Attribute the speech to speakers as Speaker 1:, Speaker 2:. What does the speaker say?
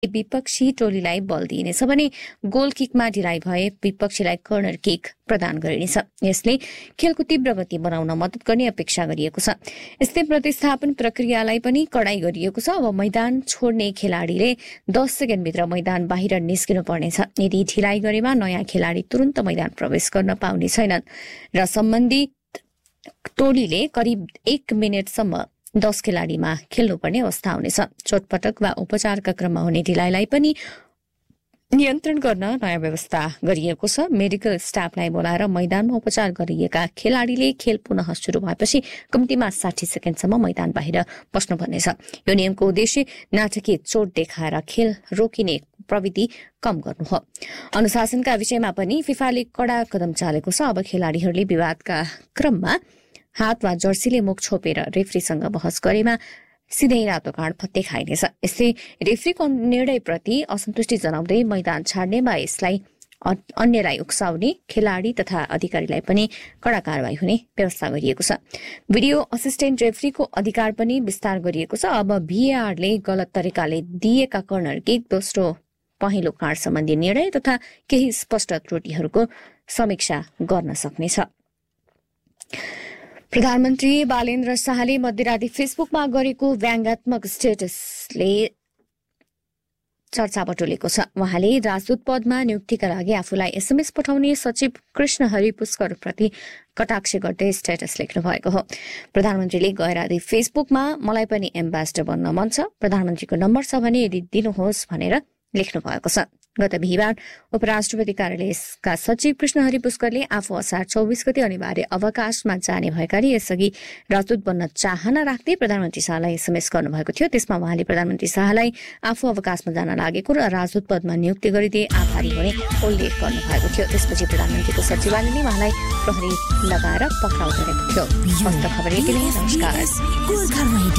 Speaker 1: विपक्षी टोलीलाई बल दिइनेछ भने गोल किकमा ढिलाइ भए विपक्षीलाई कर्नर किक प्रदान गरिनेछ। यसले खेलको तीव्र गति बनाउन मद्दत गर्ने अपेक्षा गरिएको छ। यस्तै प्रतिस्थापन प्रक्रियालाई पनि कडाई गरिएको छ। अब मैदान छोड्ने खेलाडीले 10 सेकेन्डभित्र मैदान बाहिर निस्किनु पर्नेछ। यदि ढिलाइ गरेमा नयाँ खेलाडी तुरन्त मैदान प्रवेश गर्न पाउने छैनन् र सम्बन्धित टोलीले करिब 1 मिनेटसम्म 10 खेलाडीमा खेल्नुपर्ने अवस्था हुनेछ। चोटपटक वा उपचारका क्रममा हुने ढिलाइलाई पनि नियन्त्रण गर्न नयाँ व्यवस्था गरिएको छ। मेडिकल स्टाफलाई बोलाएर मैदानमा उपचार गरिएका खेलाडीले खेल पुनः सुरु भएपछि कम्तीमा 60 सेकेन्डसम्म मैदान बाहिर बस्नुपर्नेछ। यो नियमको उद्देश्य नाटकीय चोट देखाएर खेल रोकिने प्रविधि कम गर्नु हो। अनुशासनका विषयमा पनि फिफाले कडा कदम चालेको छ। अब खेलाडीहरूले विवादका क्रममा हात वा जर्सीले मुख छोपेर रेफ्रीसँग बहस गरेमा सिधै रातो कार्ड देखाइनेछ। यस्तै रेफ्रीको निर्णयप्रति असन्तुष्टि जनाउँदै मैदान छाड्ने वा यसलाई अन्यलाई उक्साउने खेलाडी तथा अधिकारीलाई पनि कडा कारवाही हुने व्यवस्था गरिएको छ। भिडियो असिस्टेन्ट रेफ्रीको अधिकार पनि विस्तार गरिएको छ। अब VARले गलत तरिकाले दिएका कर्नर किक, दोस्रो पहिलो कार्ड सम्बन्धी निर्णय तथा केही स्पष्ट त्रुटिहरूको समीक्षा गर्न सक्नेछ। प्रधानमन्त्री बालेन्द्र शाहले मध्यराती फेसबुकमा गरेको व्यङ्ग्यात्मक स्टेटसले चर्चा बटुलेको छ। उहाँले राजदूत पदमा नियुक्तिका लागि आफूलाई SMS पठाउने सचिव कृष्णहरि पुष्करप्रति कटाक्ष गर्दै स्टेटस लेख्नु भएको हो। प्रधानमन्त्रीले गैराती फेसबुकमा मलाई पनि एम्बेसडर बन्न मन छ, प्रधानमन्त्रीको नम्बर छ भने यदि दिनुहोस् भनेर लेख्नु भएको छ। गत बिहिबार उपराष्ट्रपति कार्यालयका सचिव कृष्णहरि पुष्करले आफू असार 24 गते अनिवार्य अवकाशमा जाने भएकाले यसअघि राजदूत बन्न चाहना राख्दै प्रधानमन्त्री शाहलाई SMS गर्नुभएको थियो। त्यसमा उहाँले प्रधानमन्त्री शाहलाई आफू अवकाशमा जान लागेको र राजदूत पदमा नियुक्ति गरिदिए आभारी हुने उल्लेख गर्नुभएको थियो। त्यसपछि प्रधानमन्त्रीको सचिवालयले उहाँलाई प्रहरी लगाएर पक्राउ गरेको थियो। खबर यति नै। नमस्कार।